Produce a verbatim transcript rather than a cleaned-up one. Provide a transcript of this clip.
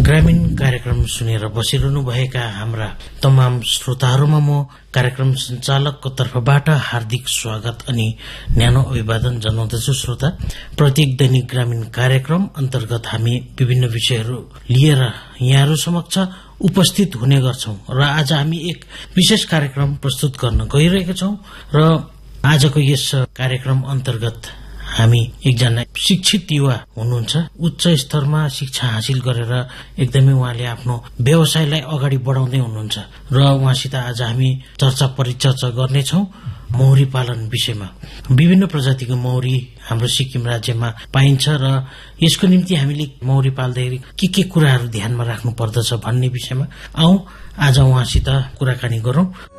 ग्रामीण कार्यक्रम सुनेर बसिरहनुभएका हाम्रा तमाम श्रोताहरूमा म कार्यक्रम सञ्चालकको तर्फबाट हार्दिक स्वागत अनि न्यानो अभिवादन जनाउँदछु। श्रोता, प्रत्येक दैनिक ग्रामीण कार्यक्रम अन्तर्गत हामी विभिन्न विषयहरू लिएर यहाँहरू समक्ष उपस्थित हुने गर्छौं र आज हामी एक विशेष कार्यक्रम प्रस्तुत गर्न गइरहेका छौं र आजको यस कार्यक्रम अन्तर्गत हामी एकजना शिक्षित युवा हुनुहुन्छ। उच्च स्तरमा शिक्षा हासिल गरेर एकदमै उहाँले आफ्नो व्यवसायलाई अगाडि बढाउँदै हुनुहुन्छ र उहाँसित आज हामी चर्चा परिचर्चा गर्नेछौं मौरी पालन विषयमा। विभिन्न प्रजातिको मौरी हाम्रो सिक्किम राज्यमा पाइन्छ र यसको निम्ति हामीले मौरी पाल्दाखेरि के के कुराहरू ध्यानमा राख्नु पर्दछ भन्ने विषयमा आउँ आज उहाँसित कुराकानी गरौं।